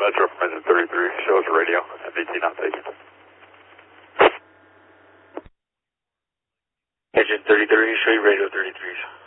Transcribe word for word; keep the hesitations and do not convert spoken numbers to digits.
Metro from engine thirty-three, show us radio, M V T not taken. Engine thirty-three, show you radio thirty-three.